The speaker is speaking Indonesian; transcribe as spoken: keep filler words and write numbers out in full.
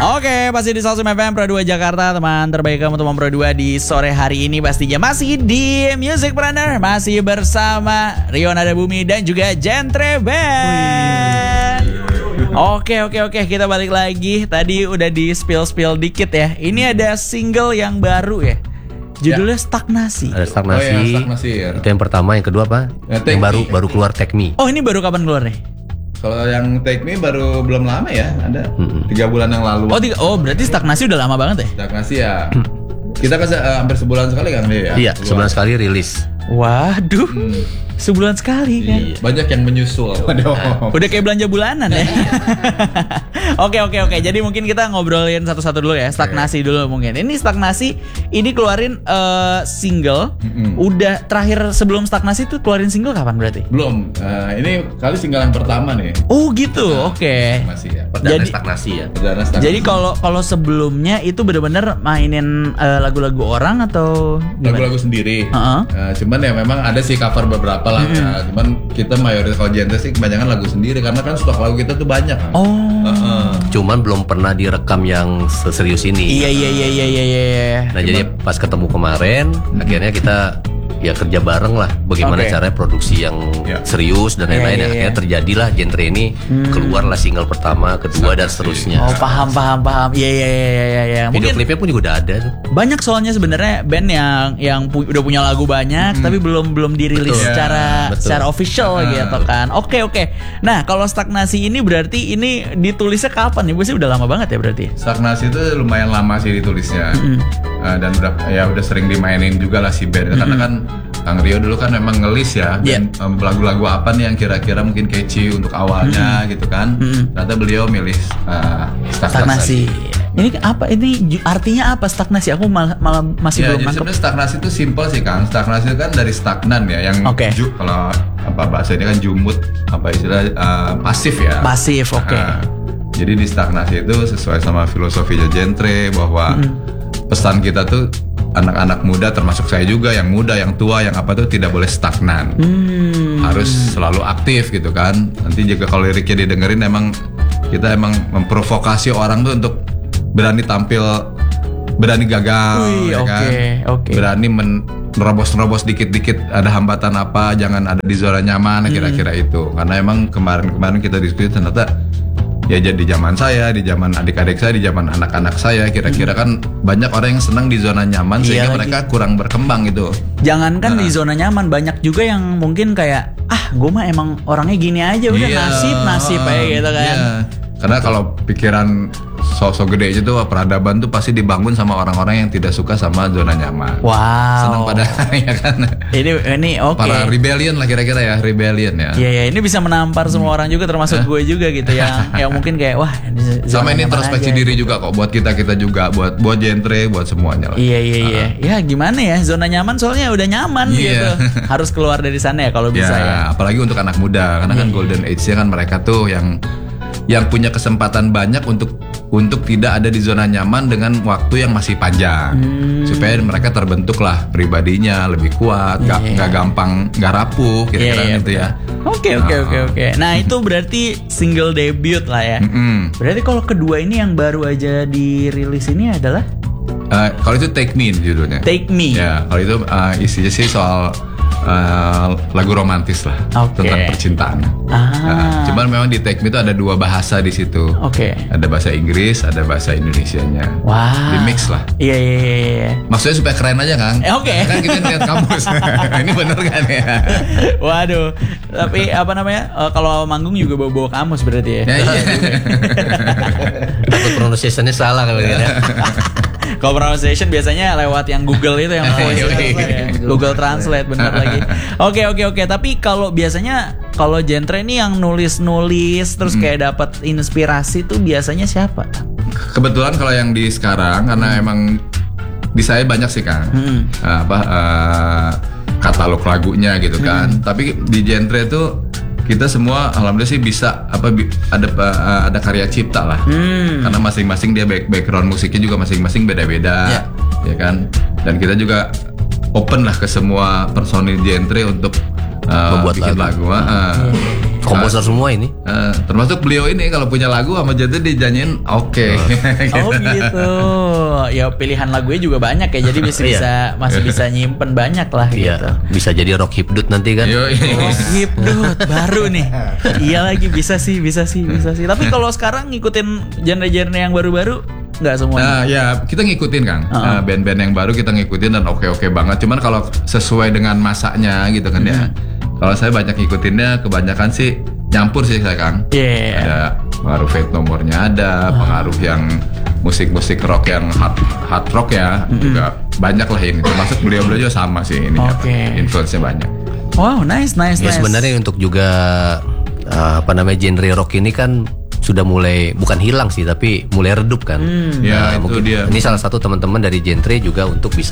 Oke, pasti di Salsum F M Pro dua Jakarta, teman terbaik kamu teman Pro dua di sore hari ini pastinya masih di Musicpreneur, masih bersama Rio Nada Bumi dan juga Gentre Band. Oke oke oke, kita balik lagi. Tadi udah di spill spill dikit ya. Ini ada single yang baru ya. Judulnya ya. Stagnasi. Ada stagnasi. Oh, ya, stagnasi ya. Itu yang pertama, yang kedua apa? Ya, yang baru baru keluar Take Me. Oh, ini baru kapan keluar nih? Kalau yang Take Me baru belum lama ya, ada tiga bulan yang lalu. Oh, tiga, oh berarti stagnasi udah lama banget ya? Stagnasi ya. Kita kan uh, hampir sebulan sekali kan dia ya. Iya, keluar. Sebulan sekali rilis. Waduh, hmm. sebulan sekali kan? Iya. Banyak yang menyusul. Udah kayak belanja bulanan ya. Oke oke oke. Jadi mungkin kita ngobrolin satu-satu dulu ya. Stagnasi dulu mungkin. Ini stagnasi, ini keluarin uh, single. Mm-hmm. Udah terakhir sebelum stagnasi tuh keluarin single kapan berarti? Belum. Uh, ini kali single yang pertama nih. Oh gitu. Nah, oke. Okay. Ya. Perdana jadi, stagnasi ya. Perdana stagnasi. Jadi kalau kalau sebelumnya itu benar-benar mainin uh, lagu-lagu orang atau gimana? Lagu-lagu sendiri. Uh-huh. Uh, cuman ya memang ada sih cover beberapa lah. Mm-hmm. Ya. Cuman kita mayoritas kalau genre sih kebanyakan lagu sendiri karena kan stok lagu kita tuh banyak kan. Oh. Uh-uh. Cuman belum pernah direkam yang serius ini. Iya iya iya iya iya iya. Nah, cuman, jadi pas ketemu kemarin, hmm. akhirnya kita ya kerja bareng lah bagaimana okay. caranya produksi yang yeah. serius dan lain-lain. Yeah, yeah, akhirnya yeah. terjadilah genre ini, hmm. keluarlah single pertama, kedua dan seterusnya. Oh, paham paham paham. Iya iya iya iya iya. Video klipnya pun juga udah ada tuh. Banyak soalnya sebenarnya band yang yang pu- udah punya lagu banyak hmm. tapi belum belum dirilis betul. secara yeah, secara official uh. gitu kan. Oke oke. Nah, kalau stagnasi ini berarti ini ditulisnya kapan nih? Biasanya udah lama banget ya berarti. Stagnasi itu lumayan lama sih ditulisnya. Mm-hmm. Uh, dan udah ya udah sering dimainin juga lah si band mm-hmm. karena kan Kang Rio dulu kan memang ngelis ya yeah. dan um, lagu-lagu apa nih yang kira-kira mungkin catchy untuk awalnya mm-hmm. gitu kan. Mm-hmm. Ternyata beliau milih uh, stagnasi. Ini apa? Ini artinya apa stagnasi? Aku malah, malah masih ya, belum nangkep. Sebenarnya stagnasi itu simple sih Kang. Stagnasi itu kan dari stagnan ya, yang okay. ju, kalau apa bahasa ini kan jumut, apa istilah uh, pasif ya. Pasif, oke. Okay. Nah, jadi di stagnasi itu sesuai sama filosofinya Gentre bahwa mm-hmm. pesan kita tuh anak-anak muda termasuk saya juga yang muda, yang tua, yang apa tuh tidak boleh stagnan. Hmm. Harus selalu aktif gitu kan. Nanti juga kalau liriknya didengerin emang kita emang memprovokasi orang tuh untuk berani tampil, berani gagal, Wih, ya okay, kan? Okay. Berani men- nerobos-nerobos dikit-dikit ada hambatan apa, jangan ada di zona nyaman, hmm. kira-kira itu. Karena emang kemarin-kemarin kita diskusi ternyata ya jadi zaman saya, di zaman adik-adik saya, di zaman anak-anak saya, kira-kira kan banyak orang yang senang di zona nyaman sehingga iya mereka kurang berkembang gitu. Jangankan nah. di zona nyaman, banyak juga yang mungkin kayak ah gue mah emang orangnya gini aja udah iya, nasib nasib aja gitu kan. Iya. Karena kalau pikiran sosok gede itu tuh peradaban tuh pasti dibangun sama orang-orang yang tidak suka sama zona nyaman. Wow. Senang pada ya kan. Ini ini oke. Okay. Para rebellion lah kira-kira ya, rebellion ya. Iya ya, ini bisa menampar hmm. semua orang juga termasuk gue juga gitu yang yang mungkin kayak wah sama ini introspeksi diri gitu. juga kok buat kita-kita juga, buat buat Gentre, buat semuanya lah. Iya iya iya. Uh. Ya gimana ya, zona nyaman soalnya udah nyaman yeah. gitu. Harus keluar dari sana ya kalau bisa ya. ya. Apalagi untuk anak muda karena yeah. kan golden age-nya kan mereka tuh yang yang punya kesempatan banyak untuk untuk tidak ada di zona nyaman dengan waktu yang masih panjang hmm. supaya mereka terbentuk lah pribadinya lebih kuat, nggak yeah. nggak gampang nggak rapuh kira-kira yeah, yeah, gitu ya. Oke oke oke oke. Nah itu berarti single debut lah ya. Mm-hmm. Berarti kalau kedua ini yang baru aja dirilis ini adalah? Uh, kalau itu Take Me judulnya. Take Me. Ya kalau itu uh, isinya sih soal Uh, lagu romantis lah okay. tentang percintaan. Ah. Nah, cuman memang di Take Me itu ada dua bahasa di situ. Oke. Okay. Ada bahasa Inggris, ada bahasa Indonesianya. Wah. Di mix lah. Iya iya iya. Maksudnya supaya keren aja Kang. Eh, Oke. Okay. Kan kita lihat kamus. Ini bener kan ya? Waduh. Tapi apa namanya? Uh, kalau manggung juga bawa-bawa kamus berarti ya. Ya iya. Takut pronunciation-nya salah kalau gitu. Kalau pronunciation biasanya lewat yang Google itu yang ya. Google Translate benar lagi. Oke oke oke. Tapi kalau biasanya kalau Gentre ini yang nulis-nulis terus hmm. kayak dapat inspirasi tuh biasanya siapa? Kebetulan kalau yang di sekarang karena hmm. emang di saya banyak sih Kang. Hmm. Apa uh, katalog lagunya gitu kan. Hmm. Tapi di Gentre tuh kita semua alhamdulillah sih bisa apa ada uh, ada karya cipta lah. Hmm. Karena masing-masing dia back, background musiknya juga masing-masing beda-beda. Yeah. Ya kan? Dan kita juga open lah ke semua personil Gentre untuk uh, membuat bikin lagu. lagu. Uh, komposer semua ini. Uh, termasuk beliau ini kalau punya lagu sama genre dijanjiin oke. Okay. Oh gitu. Ya pilihan lagunya juga banyak ya. Jadi bisa bisa masih bisa nyimpen banyak lah iya, gitu. Bisa jadi rock hipdut nanti kan. Rock hipdut baru nih. Iya lagi bisa sih, bisa sih, bisa sih. Tapi kalau sekarang ngikutin genre-genre yang baru-baru nggak semua. Nah ya kita ngikutin Kang. Uh-huh. uh, band-band yang baru kita ngikutin dan oke-oke banget. Cuman kalau sesuai dengan masanya gitu kan mm-hmm. ya. Kalau saya banyak ngikutinnya kebanyakan sih nyampur sih saya Kang. Yeah. Ada pengaruh Fate No More-nya ada, uh. pengaruh yang musik-musik rock yang hard hard rock ya mm-hmm. juga banyak lah ini. Termasuk beliau-beliau juga sama sih ini. Okay. Influence-nya banyak. Wow, nice, nice, ya, nice. Sebenarnya untuk juga uh, apa namanya genre rock ini kan sudah mulai bukan hilang sih tapi mulai redup kan. Hmm. Ya, nah, itu mungkin dia. Ini salah satu teman-teman dari genre juga untuk bisa